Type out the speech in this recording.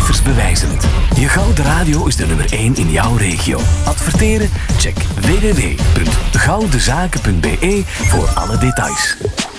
cijfers bewijzen het. Je Gouden Radio is de nummer 1 in jouw regio. Adverteren? Check www.goudenzaken.be voor alle details.